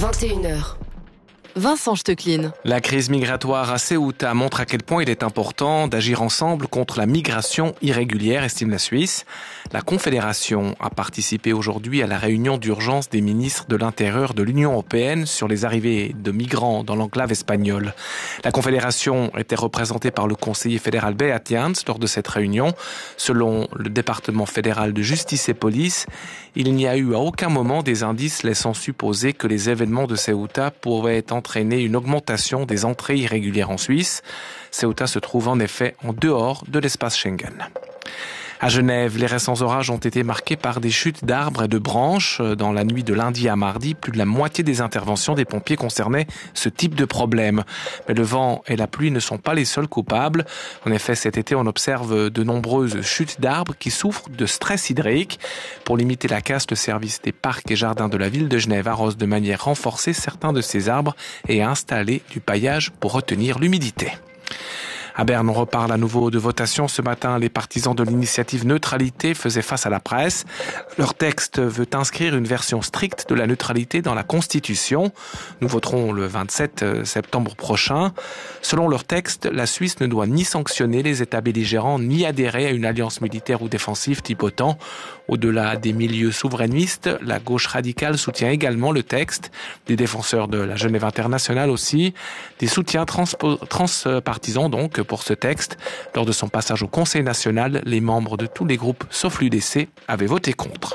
21h. Vincent Stecklin. La crise migratoire à Ceuta montre à quel point il est important d'agir ensemble contre la migration irrégulière, estime la Suisse. La Confédération a participé aujourd'hui à la réunion d'urgence des ministres de l'Intérieur de l'Union européenne sur les arrivées de migrants dans l'enclave espagnole. La Confédération était représentée par le conseiller fédéral Beat Jans lors de cette réunion. Selon le département fédéral de justice et police, il n'y a eu à aucun moment des indices laissant supposer que les événements de Ceuta pourraient entraîner une augmentation des entrées irrégulières en Suisse. Ceuta se trouve en effet en dehors de l'espace Schengen. À Genève, les récents orages ont été marqués par des chutes d'arbres et de branches. Dans la nuit de lundi à mardi, plus de la moitié des interventions des pompiers concernaient ce type de problème. Mais le vent et la pluie ne sont pas les seuls coupables. En effet, cet été, on observe de nombreuses chutes d'arbres qui souffrent de stress hydrique. Pour limiter la casse, le service des parcs et jardins de la ville de Genève arrose de manière renforcée certains de ces arbres et a installé du paillage pour retenir l'humidité. À Berne, on reparle à nouveau de votation. Ce matin, les partisans de l'initiative Neutralité faisaient face à la presse. Leur texte veut inscrire une version stricte de la neutralité dans la Constitution. Nous voterons le 27 septembre prochain. Selon leur texte, la Suisse ne doit ni sanctionner les États belligérants, ni adhérer à une alliance militaire ou défensive type OTAN. Au-delà des milieux souverainistes, la gauche radicale soutient également le texte. Des défenseurs de la Genève internationale aussi. Des soutiens transpartisans donc pour ce texte. Lors de son passage au Conseil national, les membres de tous les groupes sauf l'UDC avaient voté contre.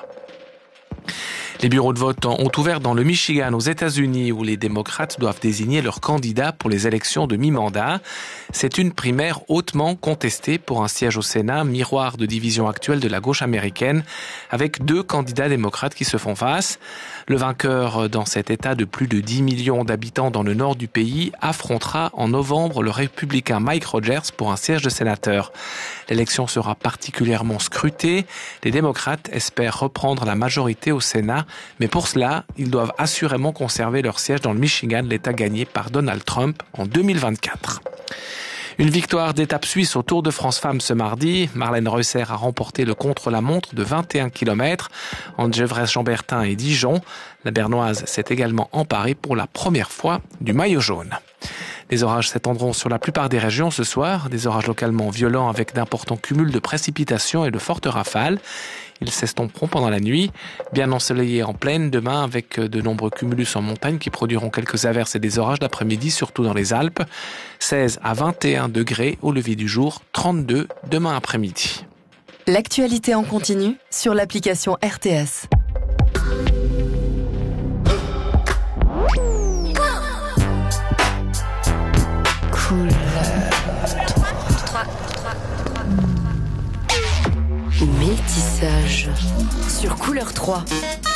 Les bureaux de vote ont ouvert dans le Michigan aux États-Unis où les démocrates doivent désigner leurs candidats pour les élections de mi-mandat. C'est une primaire hautement contestée pour un siège au Sénat, miroir de division actuelle de la gauche américaine, avec deux candidats démocrates qui se font face. Le vainqueur dans cet État de plus de 10 millions d'habitants dans le nord du pays affrontera en novembre le républicain Mike Rogers pour un siège de sénateur. L'élection sera particulièrement scrutée. Les démocrates espèrent reprendre la majorité au Sénat, mais pour cela, ils doivent assurément conserver leur siège dans le Michigan, l'État gagné par Donald Trump en 2024. Une victoire d'étape suisse au Tour de France Femmes ce mardi. Marlène Reusser a remporté le contre-la-montre de 21 km entre Gevrey-Chambertin et Dijon. La Bernoise s'est également emparée pour la première fois du maillot jaune. Les orages s'étendront sur la plupart des régions ce soir, des orages localement violents avec d'importants cumuls de précipitations et de fortes rafales. Ils s'estomperont pendant la nuit, bien ensoleillés en plaine demain avec de nombreux cumulus en montagne qui produiront quelques averses et des orages d'après-midi, surtout dans les Alpes. 16 à 21 degrés au lever du jour, 32 demain après-midi. L'actualité en continu sur l'application RTS. Métissage sur Couleur 3.